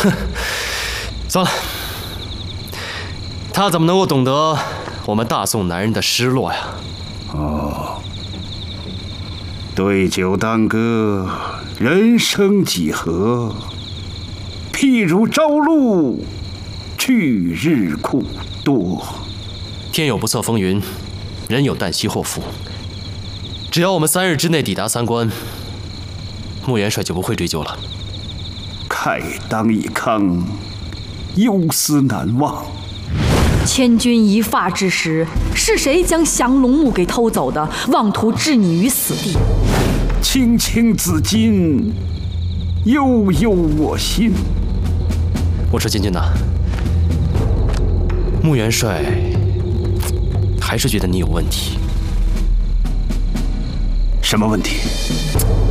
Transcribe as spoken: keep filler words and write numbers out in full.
哼，算了，他怎么能够懂得我们大宋男人的失落呀？ 哦，对酒当歌，人生几何？譬如朝露，去日苦多。 天有不测风云，人有旦夕祸福。只要我们三日之内抵达三关，穆元帅就不会追究了。 慨当以慷，忧思难忘。 千钧一发之时，是谁将降龙木给偷走的？妄图置你于死地。 青青子衿，悠悠我心。 我说金军呐，穆元帅还是觉得你有问题。 什么问题？